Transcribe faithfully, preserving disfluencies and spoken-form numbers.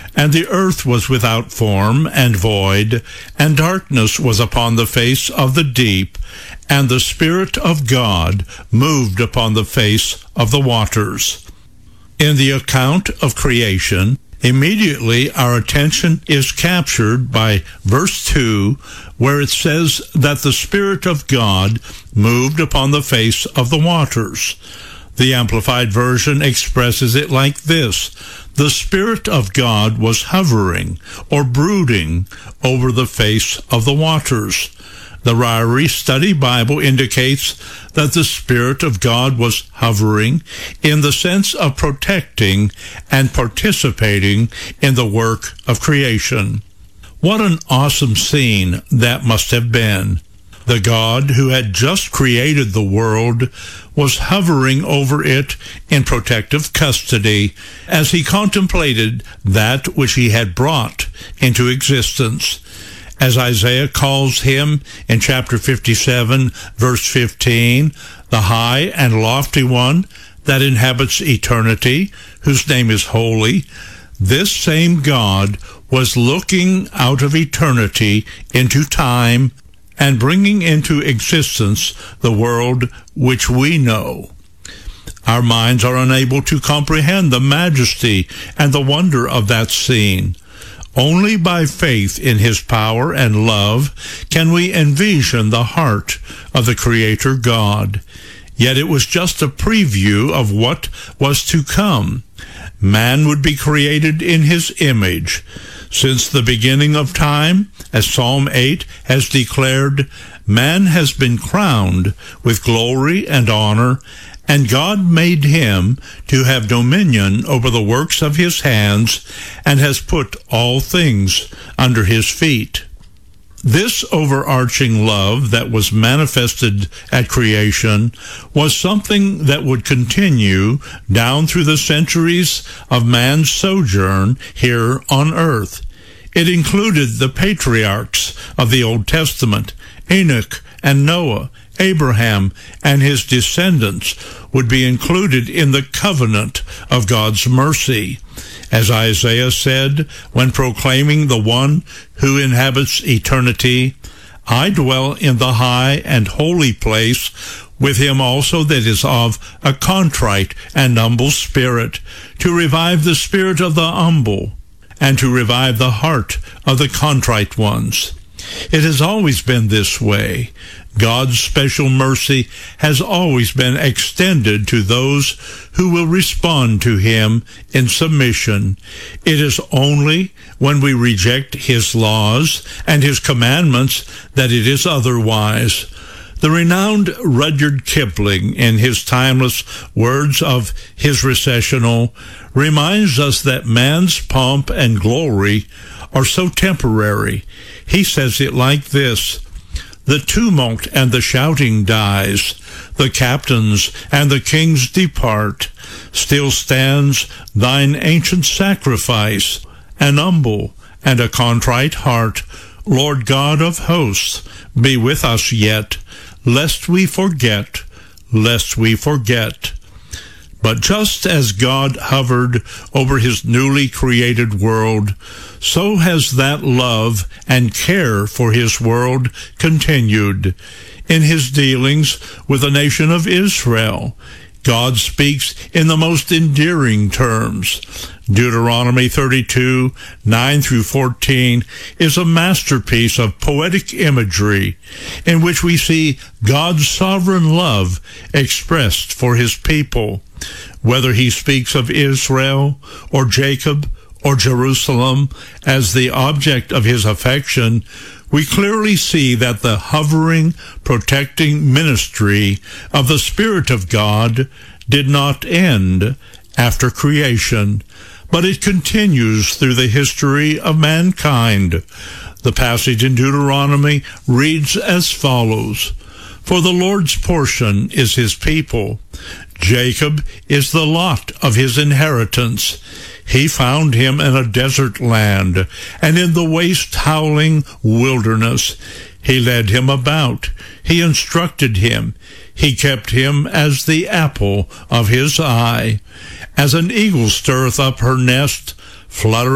And the earth was without form and void, and darkness was upon the face of the deep, and the Spirit of God moved upon the face of the waters. In the account of creation, immediately our attention is captured by verse two, where it says that the Spirit of God moved upon the face of the waters. The Amplified Version expresses it like this: the Spirit of God was hovering or brooding over the face of the waters. The Ryrie Study Bible indicates that the Spirit of God was hovering in the sense of protecting and participating in the work of creation. What an awesome scene that must have been. The God who had just created the world was hovering over it in protective custody as he contemplated that which he had brought into existence. As Isaiah calls him in chapter fifty-seven, verse fifteen, the high and lofty one that inhabits eternity, whose name is holy, this same God was looking out of eternity into time and bringing into existence the world which we know. Our minds are unable to comprehend the majesty and the wonder of that scene. Only by faith in his power and love can we envision the heart of the Creator God. Yet it was just a preview of what was to come. Man would be created in his image. Since the beginning of time, as Psalm eight has declared, man has been crowned with glory and honor, and God made him to have dominion over the works of his hands, and has put all things under his feet. This overarching love that was manifested at creation was something that would continue down through the centuries of man's sojourn here on earth. It included the patriarchs of the Old Testament, Enoch and Noah. Abraham and his descendants would be included in the covenant of God's mercy. As Isaiah said when proclaiming the one who inhabits eternity, I dwell in the high and holy place with him also that is of a contrite and humble spirit, to revive the spirit of the humble, and to revive the heart of the contrite ones. It has always been this way. God's special mercy has always been extended to those who will respond to him in submission. It is only when we reject his laws and his commandments that it is otherwise. The renowned Rudyard Kipling, in his timeless words of his recessional, reminds us that man's pomp and glory are so temporary. He says it like this: the tumult and the shouting dies, the captains and the kings depart. Still stands thine ancient sacrifice, an humble and a contrite heart. Lord God of hosts, be with us yet, lest we forget, lest we forget. But just as God hovered over his newly created world, so has that love and care for his world continued. In his dealings with the nation of Israel, God speaks in the most endearing terms. Deuteronomy thirty-two, nine through fourteen is a masterpiece of poetic imagery in which we see God's sovereign love expressed for his people. Whether he speaks of Israel or Jacob or Jerusalem as the object of his affection, we clearly see that the hovering, protecting ministry of the Spirit of God did not end after creation, but it continues through the history of mankind. The passage in Deuteronomy reads as follows: For the Lord's portion is his people. Jacob is the lot of his inheritance. He found him in a desert land, and in the waste howling wilderness. He led him about. He instructed him. He kept him as the apple of his eye. As an eagle stirreth up her nest, fluttering